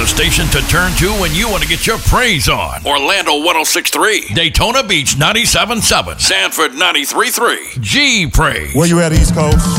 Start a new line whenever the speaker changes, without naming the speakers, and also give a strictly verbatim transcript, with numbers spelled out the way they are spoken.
The station to turn to when you want to get your praise on. Orlando one oh six point three. Daytona Beach ninety-seven point seven. Sanford ninety-three point three. G Praise.
Where you at, East Coast?